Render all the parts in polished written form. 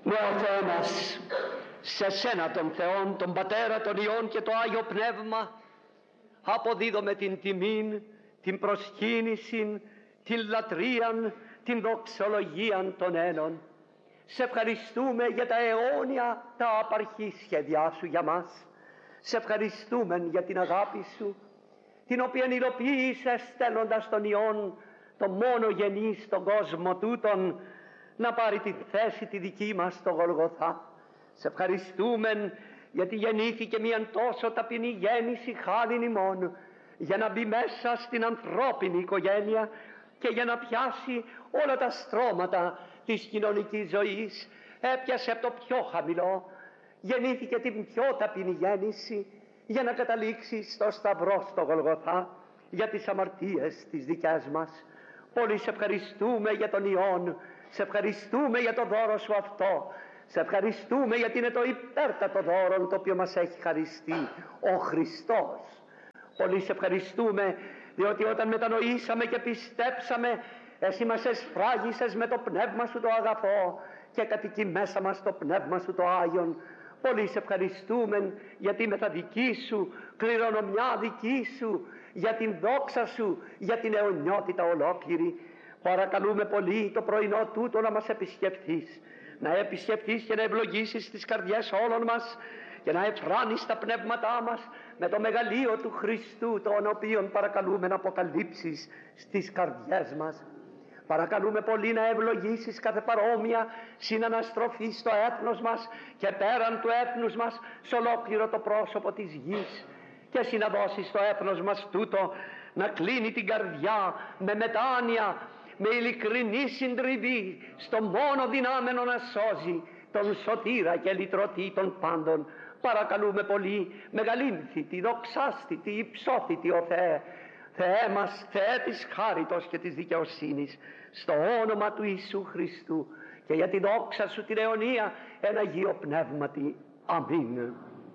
Ναι, ο Θεέ μας, σε Σένα τον Θεόν, τον Πατέρα, τον Υιόν και το Άγιο Πνεύμα, αποδίδουμε την τιμήν, την προσκύνηση, την λατρείαν, την δοξολογίαν των ένων. Σε ευχαριστούμε για τα αιώνια, τα απαρχή σχέδιά Σου για μας. Σε ευχαριστούμε για την αγάπη Σου, την οποία υλοποίησες στέλνοντας τον Υιόν, το μόνο γεννή στον κόσμο τούτον, να πάρει τη θέση τη δική μας στο Γολγοθά. Σε ευχαριστούμε γιατί γεννήθηκε μια τόσο ταπεινή γέννηση χάριν ημών, για να μπει μέσα στην ανθρώπινη οικογένεια και για να πιάσει όλα τα στρώματα της κοινωνικής ζωής. Έπιασε από το πιο χαμηλό, γεννήθηκε την πιο ταπεινή γέννηση για να καταλήξει στο σταυρό στο Γολγοθά για τις αμαρτίες τις δικές μας. Πολύ σε ευχαριστούμε για τον Υιόν, σε ευχαριστούμε για το δώρο Σου αυτό, σε ευχαριστούμε γιατί είναι το υπέρτατο δώρο το οποίο μας έχει χαριστεί, ο Χριστός. Πολύ σε ευχαριστούμε διότι όταν μετανοήσαμε και πιστέψαμε, Εσύ μας εσφράγισες με το Πνεύμα Σου το αγαθό και κατοικεί μέσα μας το Πνεύμα Σου το Άγιον. Πολύ σε ευχαριστούμε γιατί με τα δική Σου, κληρονομιά δική Σου, για την δόξα Σου, για την αιωνιότητα ολόκληρη. Παρακαλούμε πολύ το πρωινό τούτο να μας επισκεφθείς, να επισκεφθείς και να ευλογήσεις τις καρδιές όλων μας και να εφράνεις τα πνεύματά μας με το μεγαλείο του Χριστού, τον οποίον παρακαλούμε να αποκαλύψεις στις καρδιές μας. Παρακαλούμε πολύ να ευλογήσεις κάθε παρόμοια συναναστροφή στο έθνος μας και πέραν του έθνους μας σε ολόκληρο το πρόσωπο της γης, και εσύ να δώσεις στο έθνος μας τούτο να κλείνει την καρδιά με μετάνοια, με ειλικρινή συντριβή στο μόνο δυνάμενο να σώζει, τον σωτήρα και λυτρωτή των πάντων. Παρακαλούμε πολύ, μεγαλύνθητη, δοξάστητη, υψώθητη ο Θεέ, Θεέ μας, Θεέ της χάριτος και της δικαιοσύνης, στο όνομα του Ιησού Χριστού και για τη δόξα Σου την αιωνία εν Αγίο Πνεύματι. Αμήν.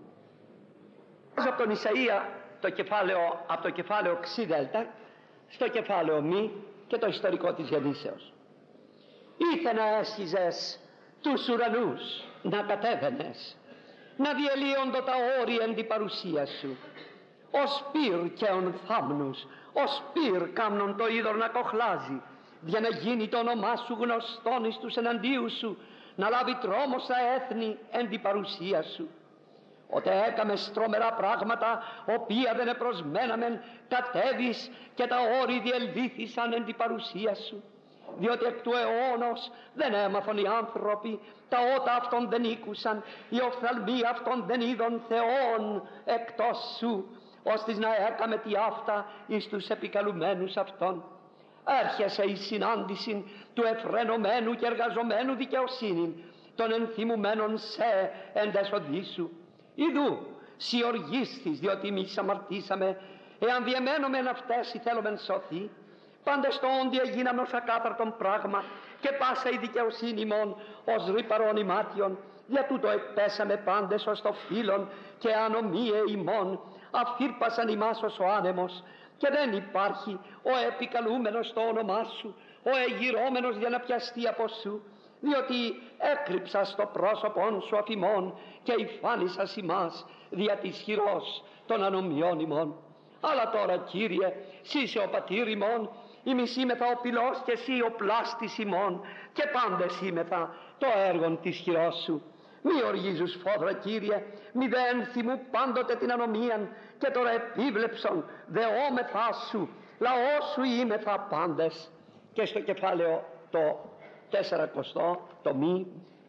Από τον Ισαΐα από το κεφάλαιο Ξ στο κεφάλαιο Μη και το ιστορικό της γεννήσεως. Ήθε να έσχιζες τους ουρανούς, να κατέβαινες, να διελύοντο τα όρια εν την παρουσία Σου. Ο σπύρ και ον θάμνους, ο σπύρ κάμνον το είδωρ να κοχλάζει, για να γίνει το όνομά Σου γνωστόν εις τους εναντίου Σου, να λάβει τρόμο στα έθνη εν την παρουσία Σου. Ότε έκαμες τρομερά πράγματα, οποία δεν επροσμέναμεν, κατέβεις και τα όρη διελύθησαν εν την παρουσία Σου. Διότι εκ του αιώνος δεν έμαθαν οι άνθρωποι, τα ότα αυτών δεν ήκουσαν, οι οφθαλμοί αυτών δεν είδων Θεόν εκτός Σου, ώστις να έκαμε τι αυτά εις τους επικαλουμένους αυτών. Έρχεσαι η συνάντηση του εφρενωμένου και εργαζομένου δικαιοσύνη, των ενθυμουμένων σε εν τες οδείς Σου. Ιδού, Σοι οργίστης, διότι εμείς αμαρτήσαμε, εάν διεμένομεν αυτές ηθέλομεν σωθεί. Πάντες το όντι έγιναμε ως ακάθαρτον πράγμα, και πάσα η δικαιοσύνη ημών ως ρήπαρον ημάτιον. Για τούτο εκπέσαμε πάντες ως το φύλλον, και ανομίε ημών αφήρπασαν ημάς ως ο άνεμος. Και δεν υπάρχει ο επικαλούμενος το όνομά Σου, ο εγυρώμενος για να πιαστεί από Σου. Διότι έκρυψα στο πρόσωπον Σου αφημών και υφάνισας ημάς δια της χειρός των ανομιών ημών. Αλλά τώρα, Κύριε, Συ είσαι ο πατήρ ημών, ημείς είμεθα ο πυλός και Συ ο πλάστης ημών, και πάντες είμεθα το έργον της χειρός Σου. Μη οργίζους φόδρα, Κύριε, μη δε ένθυμου πάντοτε την ανομίαν, και τώρα επίβλεψον δεόμεθά Σου, λαός Σου είμεθα πάντες. Και στο κεφάλαιο το 40, το Μη,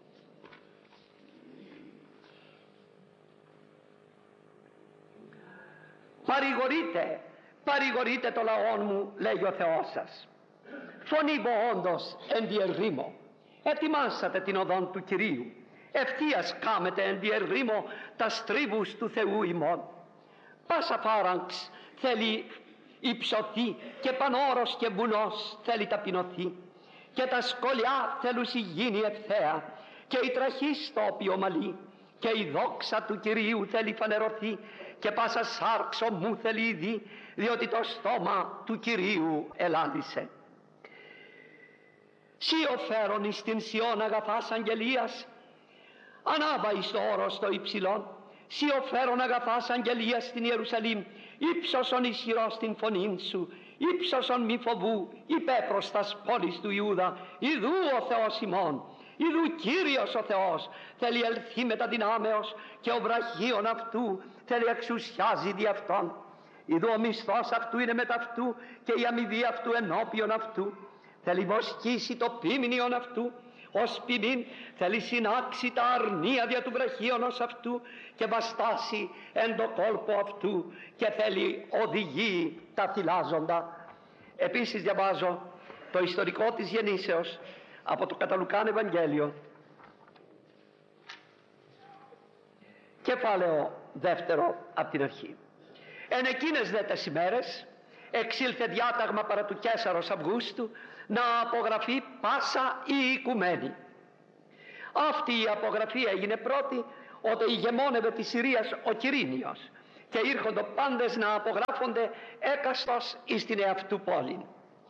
παρηγορείτε το λαόν μου, λέγει ο Θεός σας. Φωνήβω όντως εν τη ερήμο, ετοιμάσατε την οδόν του Κυρίου, ευθείας κάμετε εν τη ερήμο τα στρίβους του Θεού ημών. Πάσα φάραγξ θέλει υψωθεί, και πανόρος και βουνός θέλει ταπεινωθεί, και τα σκολιά θέλουσι γίνει ευθέα, και η τραχή στο οποίο ομαλεί, και η δόξα του Κυρίου θέλει φανερωθεί, και πάσα σάρξ ομού θέλει ειδεί, διότι το στόμα του Κυρίου ελάλησε. Σύ οφέρον εις την Σιών αγαθάς αγγελίας, Ανάβα εις το όρος το υψηλόν, σοι οφέρον αγαθάς αγγελία στην Ιερουσαλήμ, ύψωσον ισχυρός την φωνήν σου, ύψωσον μη φοβού, υπέπρος τας πόλης του Ιούδα, ιδού ο Θεός ημών, ιδού Κύριος ο Θεός, θέλει ελθεί μετα δυνάμεως και ο βραχίων αυτού θέλει εξουσιάζει δι' αυτόν. Ιδού ο μισθός αυτού είναι μετ' αυτού και η αμοιβή αυτού ενώπιον αυτού. Θέλει βοσκήσει το ποίμνιον αυτού, ως ποιμήν θέλει συνάξει τα αρνία δια του βραχίωνος αυτού και βαστάσει εν το κόλπο αυτού και θέλει οδηγεί τα θυλάζοντα. Επίσης διαβάζω το ιστορικό της γεννήσεως από το κατά Λουκάν Ευαγγέλιο, κεφάλαιο δεύτερο από την αρχή. Εν εκείνες δε τες ημέρες εξήλθε διάταγμα παρά του Καίσαρος Αυγούστου να απογραφεί πάσα η οικουμένη. Αυτή η απογραφή έγινε πρώτη όταν ηγεμόνευε της Συρίας ο Quirinios και ήρχοντο πάντες να απογράφονται έκαστος εις την εαυτού πόλη.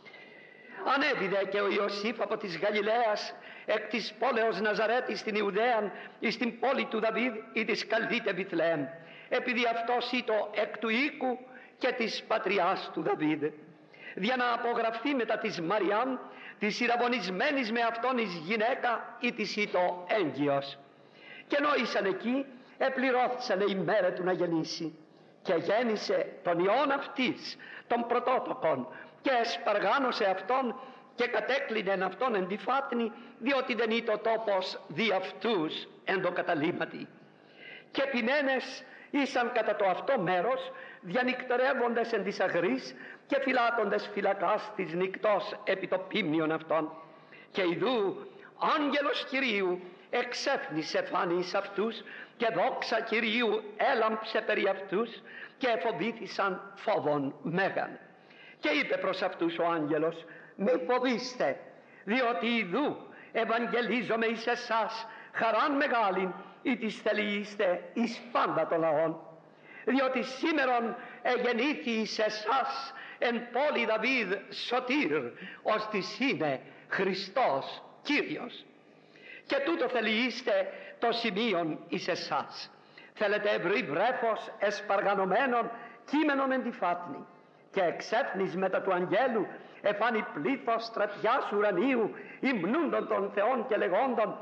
Ανέβηδε και ο Ιωσήφ από της Γαλιλαίας εκ της πόλεως Ναζαρέτη στην Ιουδαίαν εις την πόλη του Δαβίδ ή της Καλδίτε Βιθλεέμ, επειδή αυτός ήτο εκ του οίκου και της πατριάς του Δαβίδ, για να απογραφεί μετά της Μαριάμ, της ιραβωνισμένης με αυτόν εις γυναίκα ή της ήτο έγκυος. Και νόησαν εκεί, επληρώθησαν η μέρα του να γεννήσει. Και γέννησε τον ιόν αυτής, τον πρωτότοκον, και εσπαργάνωσε αυτόν και κατέκλεινε αυτόν εν τη φάτνη, διότι δεν ήτο τόπος δι' αυτούς εν το καταλήμματι. Και ποιμένες ήσαν κατά το αυτό μέρος, διανυκτερεύοντες εν της αγρής και φυλάτοντες φυλακάς της νυκτός επί το πίμνιον αυτών. Και ιδού άγγελος Κυρίου εξέφνησε φάνη εις αυτούς και δόξα Κυρίου έλαμψε περί αυτούς και εφοβήθησαν φόβον μέγαν. Και είπε προς αυτούς ο άγγελος, μη φοβήστε, διότι ιδού ευαγγελίζομαι εις εσάς χαράν μεγάλην, ή της θελείστε εις πάντα των λαών. Διότι σήμερον εγεννήθη εις εσάς εν πόλη Δαβίδ σωτήρ, ως της είναι Χριστός Κύριος. Και τούτο θελείστε το σημείον εις εσάς. Θέλετε ευρύ βρέφος εσπαργανωμένων κείμενον εν τη φάτνη. Και εξέφνης μετά του αγγέλου εφάνει πλήθος στρατιάς ουρανίου υμνούντων των Θεών και λεγόντων,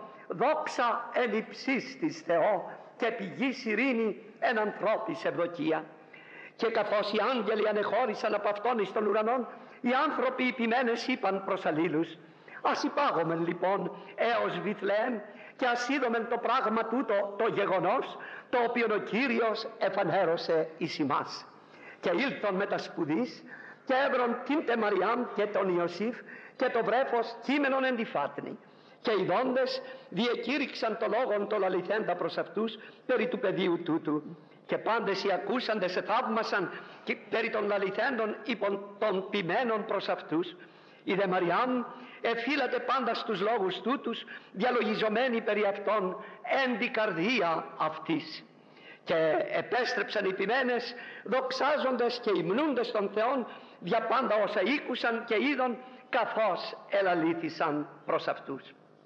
δόξα εν υψής της Θεό και πηγής ειρήνη εν ανθρώπης ευδοκία. Και καθώς οι άγγελοι ανεχώρησαν από αυτόν εις των ουρανών, οι άνθρωποι υπημένες είπαν προς αλλήλους, ας υπάγομεν λοιπόν έως Βιθλεέμ και ας είδομεν το πράγμα τούτο το γεγονός, το οποίο ο Κύριος εφανέρωσε εις ημάς. Και ήλθον με τα σπουδής και έβρον την τε Μαριάμ και τον Ιωσήφ και το βρέφος κείμενον εν τη φάτνη. Και οι δόντες διεκήρυξαν το λόγον το λαληθέντα προς αυτούς περί του παιδίου τούτου. Και πάντες οι ακούσαντες εθαύμασαν και περί των λαληθέντων υπον των ποιμένων προς αυτούς. Η δε Μαριάμ εφύλατε πάντα στους λόγους τούτους, διαλογιζομένη περί αυτών εν τη καρδία αυτής. Και επέστρεψαν οι ποιμένες δοξάζοντες και υμνούντες των Θεών δια πάντα όσα ήκουσαν και είδον, καθώς ελαλήθησαν προς αυτούς.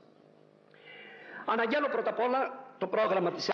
Αναγγέλω πρώτα απ' όλα το πρόγραμμα της.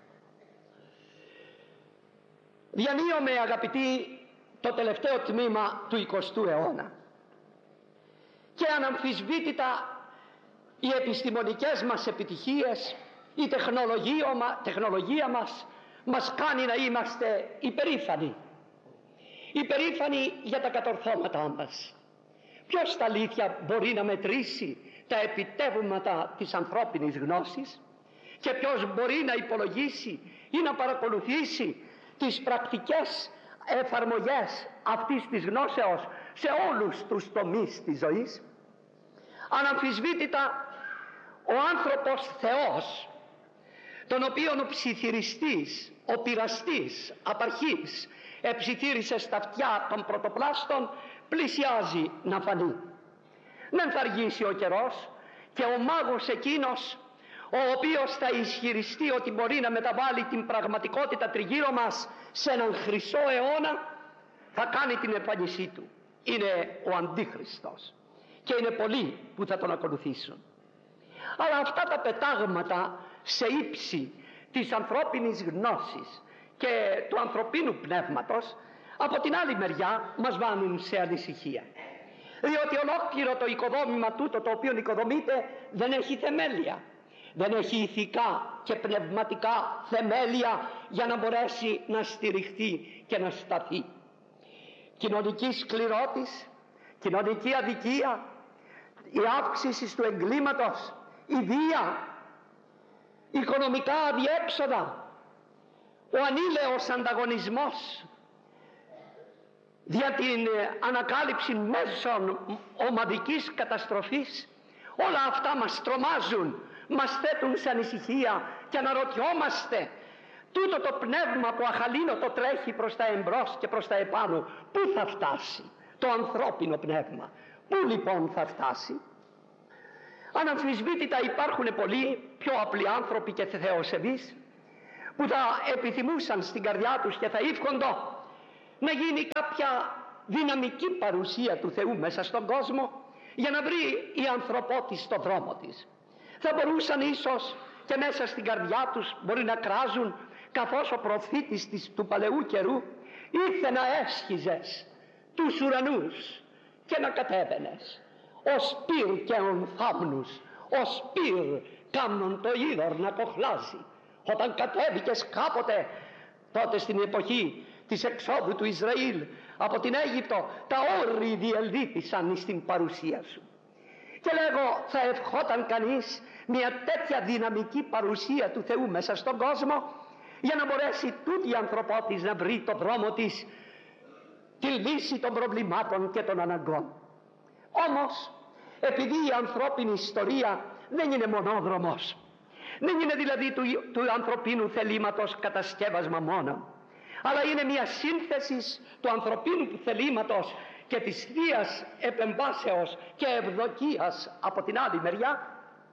Διανύομαι, αγαπητοί, το τελευταίο τμήμα του 20ου αιώνα και αναμφισβήτητα οι επιστημονικές μας επιτυχίες, η τεχνολογία μας κάνει να είμαστε υπερήφανοι. Υπερήφανοι για τα κατορθώματά μας. Ποιος στα αλήθεια μπορεί να μετρήσει τα επιτεύγματα της ανθρώπινης γνώσης και ποιος μπορεί να υπολογίσει ή να παρακολουθήσει τις πρακτικές εφαρμογές αυτής της γνώσεως σε όλους τους τομείς της ζωής. Αναμφισβήτητα ο άνθρωπος Θεός, τον οποίον ο ψιθυριστής, ο πειραστής, απαρχής εψιθύρισε στα αυτιά των πρωτοπλάστων, πλησιάζει να φανεί. Δεν θα αργήσει ο καιρός και ο μάγος εκείνος, ο οποίος θα ισχυριστεί ότι μπορεί να μεταβάλει την πραγματικότητα τριγύρω μας σε έναν χρυσό αιώνα, θα κάνει την εμφάνισή του. Είναι ο Αντίχριστος και είναι πολλοί που θα τον ακολουθήσουν. Αλλά αυτά τα πετάγματα σε ύψη της ανθρώπινης γνώσης και του ανθρωπίνου πνεύματος, από την άλλη μεριά μας βάνουν σε ανησυχία. Διότι ολόκληρο το οικοδόμημα τούτο το οποίο οικοδομείται δεν έχει θεμέλια. Δεν έχει ηθικά και πνευματικά θεμέλια για να μπορέσει να στηριχθεί και να σταθεί. Κοινωνική σκληρότης, κοινωνική αδικία, η αύξηση του εγκλήματος, η βία, οικονομικά αδιέξοδα, ο ανήλαιος ανταγωνισμός δια την ανακάλυψη μέσων ομαδικής καταστροφής, όλα αυτά μας τρομάζουν, μας θέτουν σε ανησυχία και αναρωτιόμαστε, τούτο το πνεύμα που αχαλήνωτο τρέχει προς τα εμπρός και προς τα επάνω, πού θα φτάσει το ανθρώπινο πνεύμα, πού λοιπόν θα φτάσει? Αναμφισβήτητα υπάρχουν πολλοί πιο απλοί άνθρωποι και θεοσεβείς που θα επιθυμούσαν στην καρδιά τους και θα εύχοντο να γίνει κάποια δυναμική παρουσία του Θεού μέσα στον κόσμο για να βρει η ανθρωπότης το δρόμο της. Θα μπορούσαν ίσως και μέσα στην καρδιά τους μπορεί να κράζουν, καθώς ο προφήτης του παλαιού καιρού ήρθε να έσχιζες τους ουρανούς και να κατέβαινες ως πυρ και θάμνους, ως πυρ κάμνον το είδωρ να κοχλάζει. Όταν κατέβηκες κάποτε τότε στην εποχή της εξόδου του Ισραήλ από την Αίγυπτο, τα όρη διελύθησαν στην παρουσία σου. Και λέγω, θα ευχόταν κανείς μια τέτοια δυναμική παρουσία του Θεού μέσα στον κόσμο για να μπορέσει τούτη η ανθρωπότης να βρει το δρόμο της, τη λύση των προβλημάτων και των αναγκών. Όμως επειδή η ανθρώπινη ιστορία δεν είναι μονόδρομος, δεν είναι δηλαδή του ανθρωπίνου θελήματος κατασκεύασμα μόνο, αλλά είναι μια σύνθεση του ανθρωπίνου θελήματος και της θείας επεμβάσεως και ευδοκίας από την άλλη μεριά,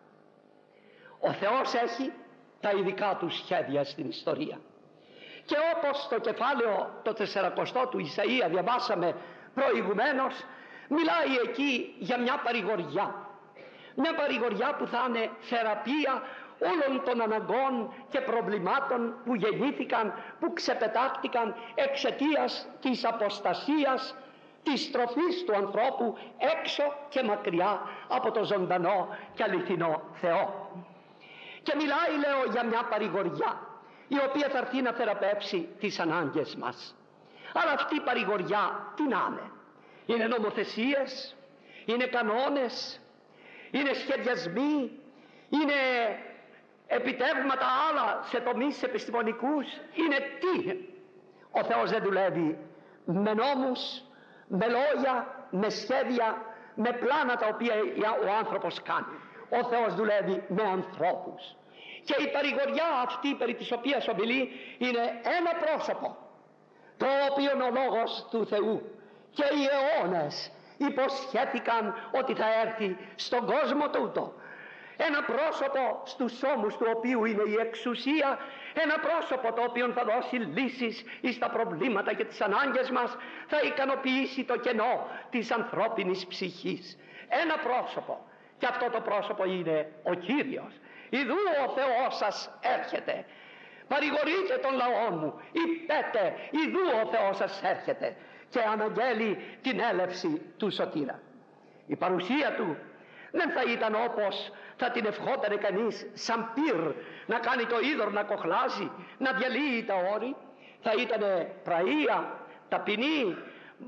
ο Θεός έχει τα ειδικά του σχέδια στην ιστορία. Και όπως στο κεφάλαιο το 40 του Ισαΐα διαβάσαμε προηγουμένως, μιλάει εκεί για μια παρηγοριά. Μια παρηγοριά που θα είναι θεραπεία όλων των αναγκών και προβλημάτων που γεννήθηκαν, που ξεπετάχτηκαν εξαιτίας της αποστασίας, της τροφής του ανθρώπου έξω και μακριά από το ζωντανό και αληθινό Θεό. Και μιλάει, λέω, για μια παρηγοριά η οποία θα έρθει να θεραπεύσει τις ανάγκες μας. Αλλά αυτή η παρηγοριά τι να είναι? Είναι νομοθεσίες, είναι κανόνες, είναι σχεδιασμοί, είναι επιτεύγματα άλλα σε τομείς επιστημονικούς, είναι τι? Ο Θεός δεν δουλεύει με νόμους, με λόγια, με σχέδια, με πλάνα τα οποία ο άνθρωπος κάνει. Ο Θεός δουλεύει με ανθρώπους. Και η παρηγοριά αυτή περί της οποίας ομιλεί είναι ένα πρόσωπο, το οποίο ο Λόγος του Θεού και οι αιώνες υποσχέθηκαν ότι θα έρθει στον κόσμο τούτο. Ένα πρόσωπο στους ώμους του οποίου είναι η εξουσία, ένα πρόσωπο το οποίο θα δώσει λύσεις στα προβλήματα και τις ανάγκες μας, θα ικανοποιήσει το κενό της ανθρώπινης ψυχής. Ένα πρόσωπο, και αυτό το πρόσωπο είναι ο Κύριος. Ιδού ο Θεός σας έρχεται, παρηγορείτε τον λαό μου, υπέτε, ιδού ο Θεός σας έρχεται, και αναγγέλει την έλευση του σωτήρα. Η παρουσία του δεν θα ήταν όπως θα την ευχότανε κανείς, σαν πυρ να κάνει το είδωρ να κοχλάζει, να διαλύει τα όρη. Θα ήταν πραεία, ταπεινή,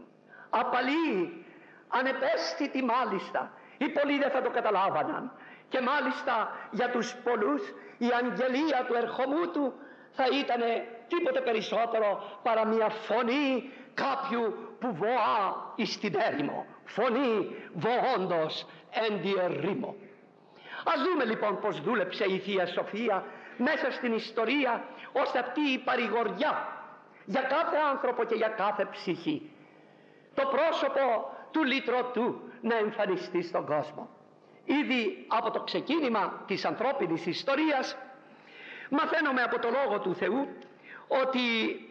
απαλή, ανεπαίσθητη μάλιστα. Οι πολλοί δεν θα το καταλάβαναν. Και μάλιστα για τους πολλούς η αγγελία του ερχομού του θα ήταν τίποτε περισσότερο παρά μια φωνή κάποιου που βοά εις την έρημο, φωνή βοώντος εν τη ερήμο. Ας δούμε λοιπόν πως δούλεψε η Θεία Σοφία μέσα στην ιστορία, ώστε αυτή η παρηγοριά για κάθε άνθρωπο και για κάθε ψυχή, το πρόσωπο του λυτρωτού, να εμφανιστεί στον κόσμο. Ήδη από το ξεκίνημα της ανθρώπινης ιστορίας μαθαίνουμε από το Λόγο του Θεού ότι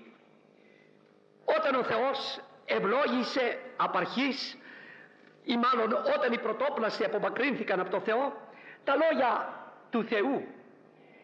όταν ο Θεός ευλόγησε απ' αρχής, ή μάλλον όταν οι πρωτόπλαστοι απομακρύνθηκαν από το Θεό, τα λόγια του Θεού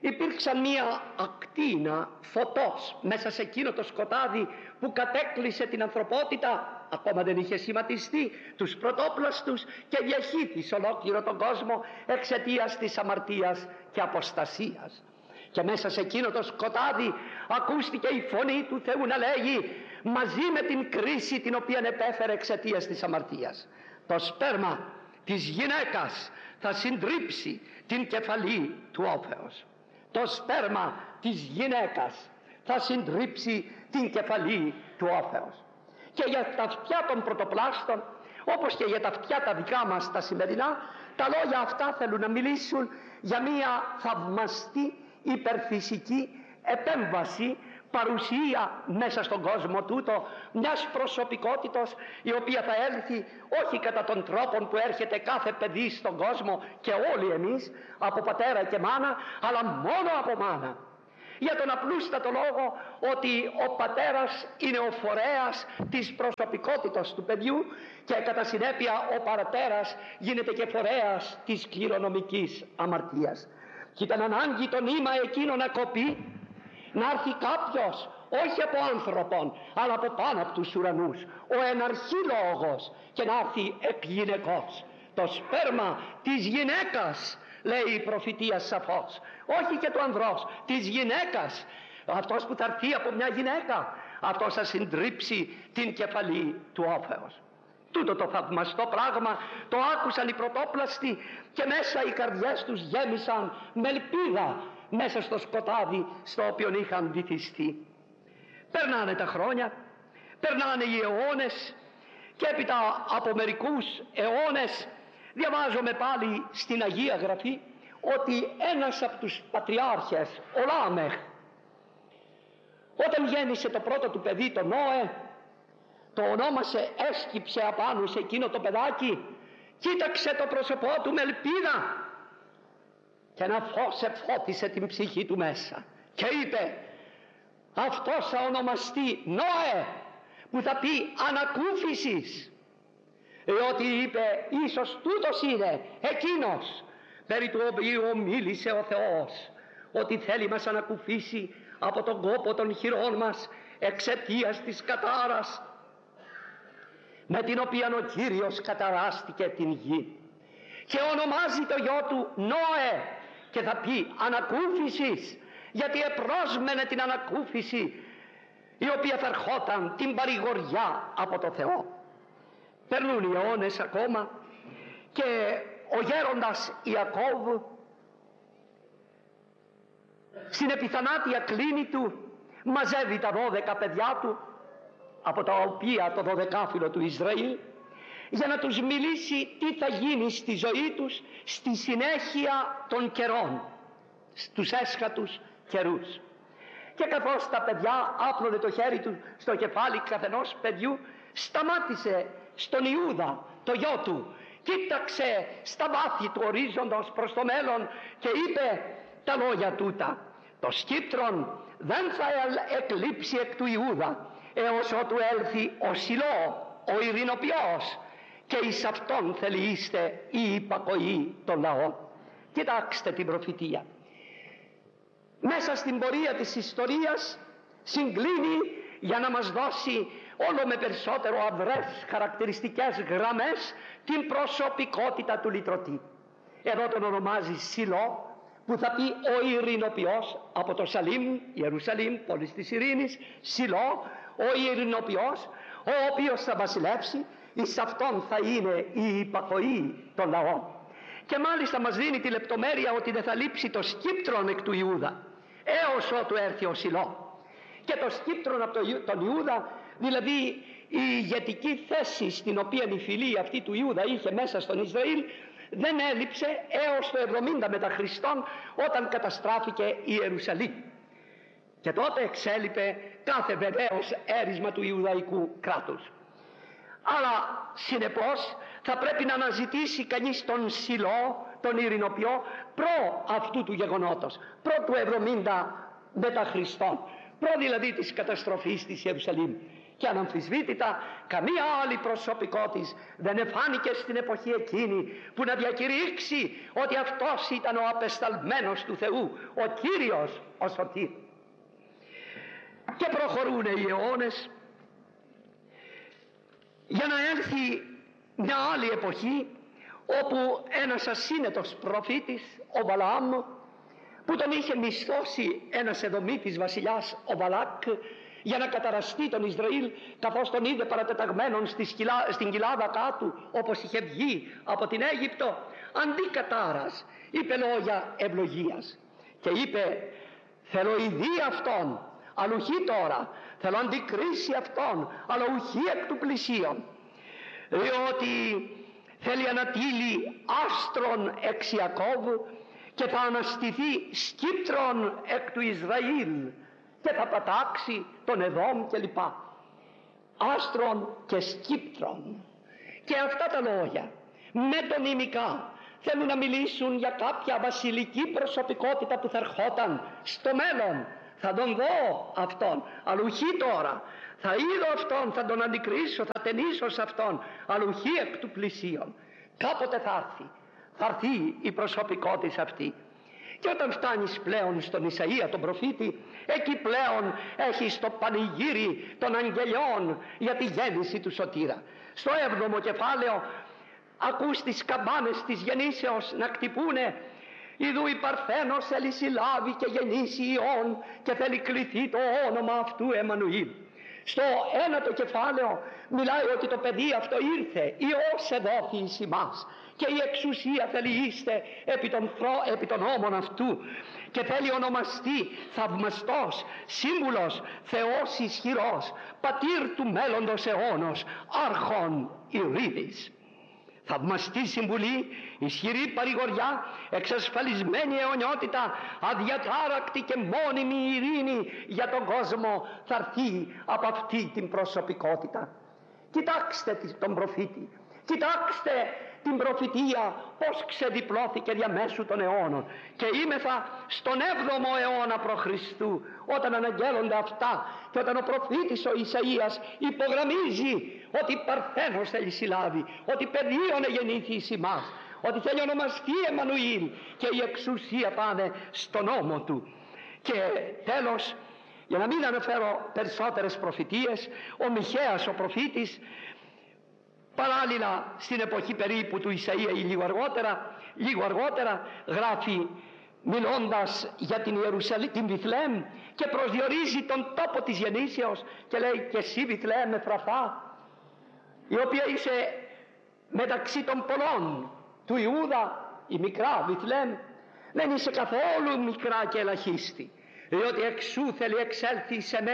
Υπήρξαν μία ακτίνα φωτός μέσα σε εκείνο το σκοτάδι που κατέκλυσε την ανθρωπότητα, ακόμα δεν είχε σχηματιστεί, τους πρωτόπλαστους και διαχύτησε ολόκληρο τον κόσμο εξαιτίας της αμαρτίας και αποστασίας. Και μέσα σε εκείνο το σκοτάδι ακούστηκε η φωνή του Θεού να λέγει, μαζί με την κρίση την οποία επέφερε εξαιτίας της αμαρτίας, το σπέρμα της γυναίκας θα συντρίψει την κεφαλή του όφεως. Το σπέρμα της γυναίκας θα συντρίψει την κεφαλή του όφεως. Και για τα αυτιά των πρωτοπλάστων, όπως και για τα αυτιά τα δικά μας τα σημερινά, τα λόγια αυτά θέλουν να μιλήσουν για μία θαυμαστή υπερφυσική επέμβαση, παρουσία μέσα στον κόσμο τούτο μιας προσωπικότητος η οποία θα έλθει όχι κατά τον τρόπο που έρχεται κάθε παιδί στον κόσμο και όλοι εμείς από πατέρα και μάνα, αλλά μόνο από μάνα, για τον απλούστατο λόγο ότι ο πατέρας είναι ο φορέας της προσωπικότητας του παιδιού και κατά συνέπεια ο πατέρας γίνεται και φορέας της κληρονομικής αμαρτίας. Και ήταν ανάγκη το νήμα εκείνο να κοπεί, να έρθει κάποιος, όχι από άνθρωπον, αλλά από πάνω από τους ουρανούς, ο εναρχήλογος, και να έρθει εκ γυναικός. Το σπέρμα της γυναίκας, λέει η προφητεία σαφώς, όχι και του ανδρός, της γυναίκας. Αυτός που θα έρθει από μια γυναίκα, αυτός θα συντρίψει την κεφαλή του όφεως. Τούτο το θαυμαστό πράγμα το άκουσαν οι πρωτόπλαστοι και μέσα οι καρδιές τους γέμισαν με ελπίδα μέσα στο σκοτάδι στο οποίο είχαν βυθιστεί. Περνάνε τα χρόνια, περνάνε οι αιώνες και έπειτα από μερικούς αιώνες διαβάζουμε πάλι στην Αγία Γραφή ότι ένας από τους πατριάρχες, ο Λάμεχ, όταν γέννησε το πρώτο του παιδί, το Νόε, το ονόμασε, έσκυψε απάνω σε εκείνο το παιδάκι, κοίταξε το πρόσωπό του με ελπίδα και ένα φως εφώτισε την ψυχή του μέσα και είπε, αυτός θα ονομαστεί Νόε, που θα πει ανακούφισης, διότι είπε, ίσως τούτος είναι εκείνος περί του οποίου μίλησε ο Θεός, ότι θέλει μας ανακουφίσει από τον κόπο των χειρών μας εξαιτίας της κατάρας με την οποία ο Κύριος καταράστηκε την γη, και ονομάζει το γιο του Νόε και θα πει ανακούφισης, γιατί επρόσμενε την ανακούφιση η οποία θα ερχόταν, την παρηγοριά από το Θεό. Περνούν οι αιώνες ακόμα και ο γέροντας Ιακώβ στην επιθανάτια κλίνη του μαζεύει τα 12 παιδιά του, από τα οποία το 12φυλλο του Ισραήλ, για να τους μιλήσει τι θα γίνει στη ζωή τους στη συνέχεια των καιρών, στους έσχατους καιρούς. Και καθώς τα παιδιά άπλωνε το χέρι του στο κεφάλι καθενός παιδιού, σταμάτησε στον Ιούδα, το γιο του, κοίταξε στα βάθη του ορίζοντος προς το μέλλον και είπε τα λόγια τούτα, το σκύπτρον δεν θα εκλείψει εκ του Ιούδα έως ότου έλθει ο Σιλώ, ο ειρηνοποιός, και εις αυτόν θελείστε η υπακοή των λαών. Κοιτάξτε την προφητεία. Μέσα στην πορεία της ιστορίας συγκλίνει για να μας δώσει όλο με περισσότερο αδρές χαρακτηριστικές γραμμές την προσωπικότητα του λυτρωτή. Εδώ τον ονομάζει Σιλώ, που θα πει ο ειρηνοποιός, από το Σαλήμ, Ιερουσαλήμ, πόλης της ειρήνης, Σιλώ, ο ειρηνοποιός, ο οποίος θα βασιλεύσει, εις αυτόν θα είναι η υπακοή των λαών. Και μάλιστα μας δίνει τη λεπτομέρεια ότι δεν θα λείψει το σκύπτρον εκ του Ιούδα έως ότου έρθει ο Σιλώ. Και το σκύπτρον από τον Ιούδα, δηλαδή η ηγετική θέση στην οποία η φυλή αυτή του Ιούδα είχε μέσα στον Ισραήλ, δεν έλειψε έως το 70 μετά Χριστόν, όταν καταστράφηκε η Ιερουσαλήμ. Και τότε εξέλιπε κάθε βεβαίως έρισμα του Ιουδαϊκού κράτους. Αλλά συνεπώς θα πρέπει να αναζητήσει κανείς τον Σιλώ, τον ειρηνοποιό, προ αυτού του γεγονότος, προ του 70 μετά Χριστόν, προ δηλαδή της καταστροφής της Ιερουσαλήμ. Και αναμφισβήτητα καμία άλλη προσωπικότης δεν εφάνηκε στην εποχή εκείνη που να διακηρύξει ότι αυτός ήταν ο απεσταλμένος του Θεού, ο Κύριος, ο Σωτήρ. Και προχωρούν οι αιώνες για να έρθει μια άλλη εποχή όπου ένας ασύνετος προφήτης, ο Βαλαάμ, που τον είχε μισθώσει ένας Εδωμίτης βασιλιάς, ο Βαλάκ, για να καταραστεί τον Ισραήλ, καθώς τον είδε παρατεταγμένον στην κοιλάδα κάτω όπως είχε βγει από την Αίγυπτο, αντί κατάρας είπε λόγια ευλογίας και είπε: θέλω ειδεί αυτόν, αλλά ουχή τώρα, θέλω αντικρίσει αυτόν, αλλά ουχή εκ του πλησίον, διότι θέλει ανατείλει άστρον εξ Ιακώβ και θα αναστηθεί σκύπτρον εκ του Ισραήλ και θα πατάξει τον Εδώμ κλπ. Άστρον και σκύπτρον. Και αυτά τα λόγια μετωνυμικά θέλουν να μιλήσουν για κάποια βασιλική προσωπικότητα που θα ερχόταν στο μέλλον. Θα τον δω αυτόν, αλλά ουχή τώρα. Θα είδω αυτόν, θα τον αντικρίσω, θα ταινίσω σε αυτόν, αλλά ουχή εκ του πλησίον. Κάποτε θα έρθει. Θα έρθει η προσωπικότητα αυτή. Και όταν φτάνεις πλέον στον Ισαΐα τον προφήτη, εκεί πλέον έχεις το πανηγύρι των αγγελιών για τη γέννηση του Σωτήρα. Στο 7ο κεφάλαιο ακούς τις καμπάνες της γεννήσεως να κτυπούνε: «Ιδού η Παρθένος θέλει συλλάβει και γεννήσει Υιόν και θέλει κληθεί το όνομα αυτού Εμμανουήλ». Στο 9ο κεφάλαιο μιλάει ότι το παιδί αυτό ήρθε, Υιός εδόθη εις ημάς, και η εξουσία θέλει είστε επί των ώμων αυτού και θέλει ονομαστεί θαυμαστός, σύμβουλος, Θεός ισχυρός, πατήρ του μέλλοντος αιώνος, άρχον ειρήνης. Θαυμαστή συμβουλή, ισχυρή παρηγοριά, εξασφαλισμένη αιωνιότητα, αδιατάρακτη και μόνιμη ειρήνη για τον κόσμο θα έρθει από αυτή την προσωπικότητα. Κοιτάξτε τον προφήτη, κοιτάξτε την προφητεία πως ξεδιπλώθηκε διαμέσου των αιώνων, και είμεθα στον 7ο αιώνα π.Χ. όταν αναγγέλλονται αυτά και όταν ο προφήτης ο Ισαΐας υπογραμμίζει ότι Παρθένος θέλει συλλάβει, ότι παιδίον γεννήθη εις ημάς, ότι θέλει ονομαστεί Εμμανουήλ και η εξουσία πάνε στον νόμο του. Και τέλος, για να μην αναφέρω περισσότερες προφητείες, ο Μιχαίας ο προφήτης παράλληλα στην εποχή περίπου του Ισαΐα ή λίγο αργότερα γράφει, μιλώντας για την Ιερουσαλήμ, την Βιθλεέμ, και προσδιορίζει τον τόπο της γεννήσεως και λέει: «Και εσύ Βιθλεέμ Εφραθά, η οποία είσαι μεταξύ των πολλών του Ιούδα, η μικρά Βιθλεέμ, δεν είσαι καθόλου μικρά και ελαχίστη, διότι εξού θέλει εξέλθει σε με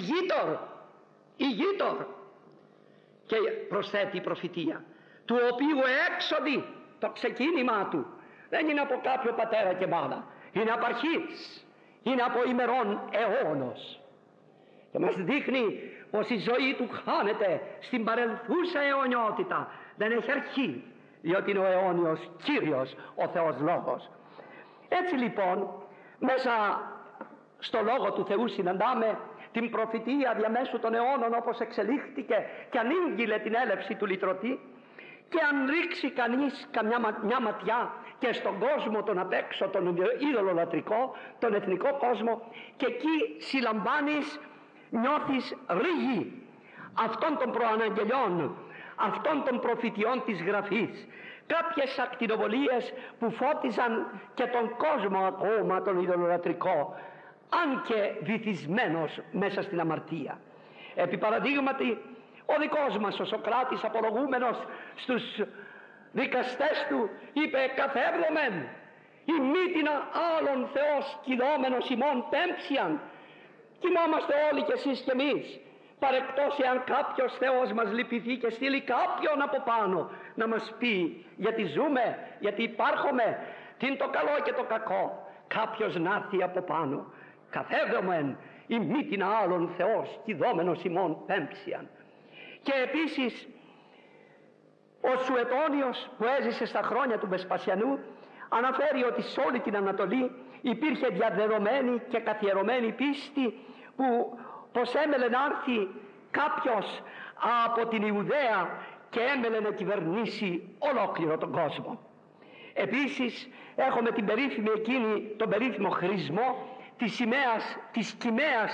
ηγήτορ». Και προσθέτει η προφητεία, του οποίου έξοδη το ξεκίνημά του δεν είναι από κάποιο πατέρα και μάνα, είναι από αρχής, είναι από ημερών αιώνος, και μας δείχνει πως η ζωή του χάνεται στην παρελθούσα αιωνιότητα, δεν έχει αρχή, διότι είναι ο αιώνιος Κύριος, ο Θεός Λόγος. Έτσι λοιπόν μέσα στο Λόγο του Θεού συναντάμε την προφητεία διαμέσου των αιώνων όπως εξελίχθηκε και ανήγγειλε την έλευση του λυτρωτή. Και αν ρίξει κανείς μια ματιά και στον κόσμο τον απ' έξω, τον ειδωλολατρικό, τον εθνικό κόσμο, και εκεί συλλαμβάνεις, νιώθεις ρίγη αυτών των προαναγγελιών, αυτών των προφητιών της Γραφής, κάποιες ακτινοβολίες που φώτιζαν και τον κόσμο ακόμα τον ειδωλολατρικό, αν και βυθισμένος μέσα στην αμαρτία. Επί παραδείγματι, ο δικός μας ο Σοκράτης, απολογούμενος στους δικαστές του, είπε: «Καθέβδομεν η μήτινα άλλων Θεός κηδόμενος ημών πέμψιαν». Κοιμόμαστε όλοι κι εσείς κι εμείς, παρεκτός εάν κάποιος Θεός μας λυπηθεί και στείλει κάποιον από πάνω να μας πει γιατί ζούμε, γιατί υπάρχουμε, τι είναι το καλό και το κακό. Κάποιος να έρθει από πάνω. «Καθέβδομεν η μήτινα άλλων Θεός κηδόμενος ημών πέμψιαν». Και επίσης ο Σουετώνιος που έζησε στα χρόνια του Βεσπασιανού αναφέρει ότι σε όλη την Ανατολή υπήρχε διαδεδομένη και καθιερωμένη πίστη που πως έμελε να έρθει κάποιος από την Ιουδαία και έμελε να κυβερνήσει ολόκληρο τον κόσμο. Επίσης έχουμε την περίφημη εκείνη, τον περίφημο χρησμό της σημαίας, της Κυμαίας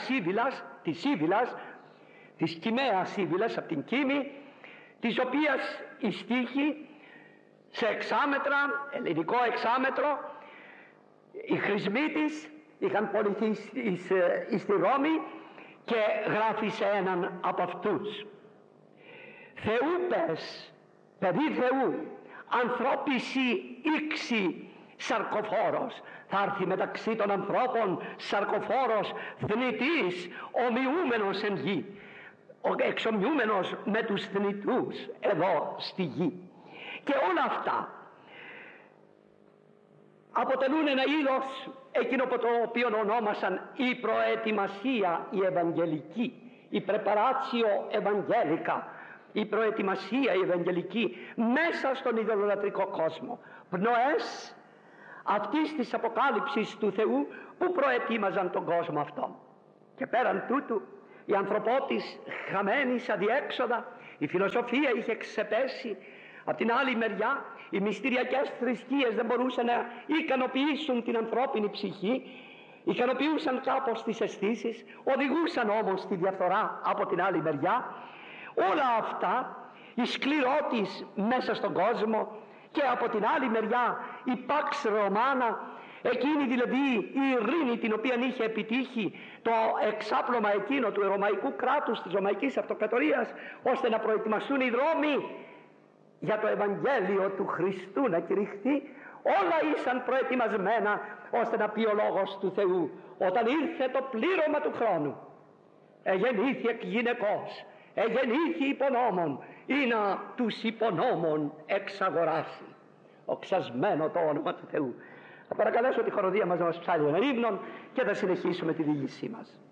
Σίβυλας από την Κίμη, της οποίας οι στίχοι σε εξάμετρα, ελληνικό εξάμετρο, οι χρησμοί της είχαν πωληθεί στη Ρώμη και γράφει σε έναν από αυτούς: Θεού πες, παιδί Θεού, ανθρώπισι ήξη σαρκοφόρος. Θα έρθει μεταξύ των ανθρώπων σαρκοφόρος, θνητής, ομοιούμενος εν γη, εξομοιούμενος με τους θνητούς εδώ στη γη. Και όλα αυτά αποτελούν ένα είδος εκείνο το οποίο ονόμασαν η προετοιμασία η ευαγγελική, η preparatio evangelica, η προετοιμασία η ευαγγελική μέσα στον ιδωλολατρικό κόσμο. Πνοές αυτής της αποκάλυψης του Θεού που προετοίμαζαν τον κόσμο αυτό. Και πέραν τούτου η ανθρωπότης χαμένη σαν διέξοδα, η φιλοσοφία είχε ξεπέσει. Απ' την άλλη μεριά οι μυστηριακές θρησκείες δεν μπορούσαν να ικανοποιήσουν την ανθρώπινη ψυχή, ικανοποιούσαν κάπως τις αισθήσεις, οδηγούσαν όμως τη διαφθορά από την άλλη μεριά. Όλα αυτά η σκληρότης μέσα στον κόσμο, και από την άλλη μεριά η Pax Romana, εκείνη δηλαδή η ειρήνη την οποία είχε επιτύχει το εξάπλωμα εκείνο του ρωμαϊκού κράτους, της ρωμαϊκής αυτοκρατορίας, ώστε να προετοιμαστούν οι δρόμοι για το Ευαγγέλιο του Χριστού να κηρυχθεί. Όλα ήσαν προετοιμασμένα ώστε να πει ο Λόγος του Θεού: όταν ήρθε το πλήρωμα του χρόνου, εγεννήθη εκ γυναικός, εγεννήθη υπονόμων, ή να τους υπονόμων εξαγοράσει. Οξασμένο το όνομα του Θεού. Θα παρακαλέσω τη χοροδία μας να μας ψάλει ένα ύμνο και θα συνεχίσουμε τη διήγησή μας.